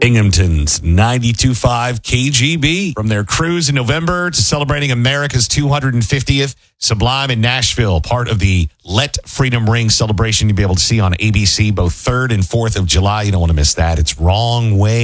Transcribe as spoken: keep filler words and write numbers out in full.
Binghamton's ninety-two point five K G B. From their cruise in November to celebrating America's two hundred fiftieth, Sublime in Nashville, part of the Let Freedom Ring celebration you'll be able to see on A B C both third and fourth of July. You don't want to miss that. It's Wrong Way.